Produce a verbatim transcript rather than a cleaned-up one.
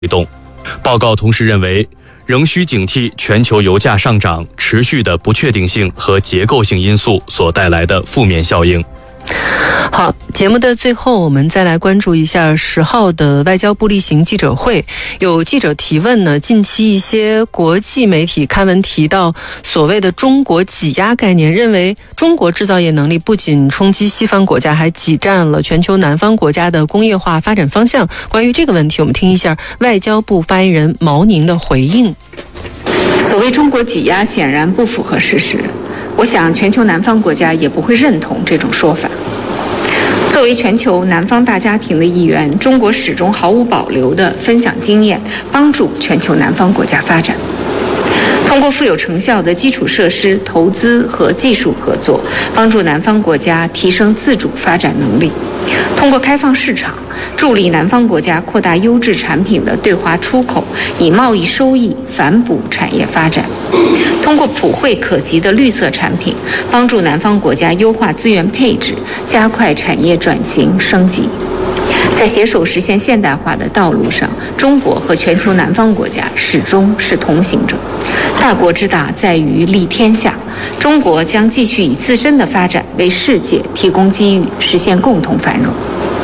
动。报告同时认为，仍需警惕全球油价上涨持续的不确定性和结构性因素所带来的负面效应。 好，节目的最后我们再来关注一下十号的外交部例行记者会。有记者提问呢，近期一些国际媒体刊文提到所谓的中国挤压概念，认为中国制造业能力不仅冲击西方国家，还挤占了全球南方国家的工业化发展方向。关于这个问题，我们听一下外交部发言人毛宁的回应。 所谓中国挤压显然不符合事实，我想全球南方国家也不会认同这种说法。作为全球南方大家庭的一员，中国始终毫无保留地分享经验，帮助全球南方国家发展。通过富有成效的基础设施投资和技术合作，帮助南方国家提升自主发展能力；通过开放市场，助力南方国家扩大优质产品的对华出口，以贸易收益反哺产业发展；通过普惠可及的绿色产品，帮助南方国家优化资源配置，加快产业转型升级。在携手实现现代化的道路上，中国和全球南方国家始终是同行者。大国之大在于利天下，中国将继续以自身的发展为世界提供机遇，实现共同繁荣。